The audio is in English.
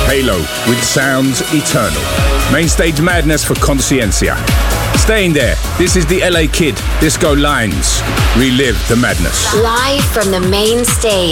Halo with Sounds Eternal. Mainstage madness for Consciencia. Staying there, this is the LA Kid, Disco Lines. Relive the madness. Live from the main stage.